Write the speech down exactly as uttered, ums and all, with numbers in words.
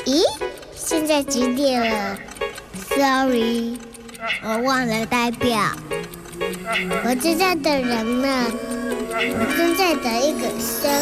咦，现在几点了 ？Sorry，我忘了代表。我正在等人呢，我正在等一个生